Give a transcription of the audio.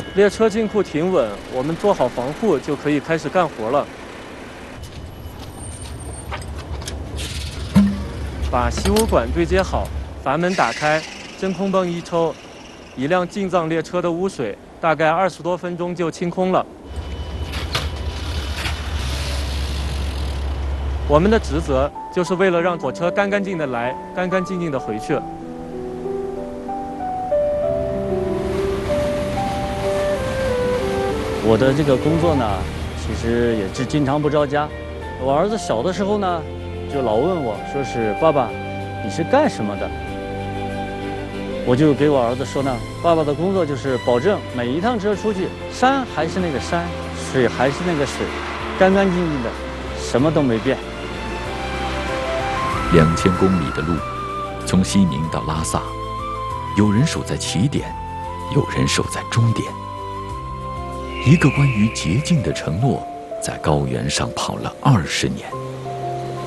列车进库停稳，我们做好防护就可以开始干活了。把吸污管对接好，阀门打开，真空泵一抽，一辆进藏列车的污水大概20多分钟就清空了。我们的职责就是为了让火车干干净净的来，干干净净的回去。 我的这个工作呢，其实也是经常不着家。我儿子小的时候呢，就老问我说是爸爸，你是干什么的？我就给我儿子说呢，爸爸的工作就是保证每一趟车出去，山还是那个山，水还是那个水，干干净净的，什么都没变。 2000公里的路，从西宁到拉萨，有人守在起点，有人守在终点。一个关于洁净的承诺，在高原上跑了20年。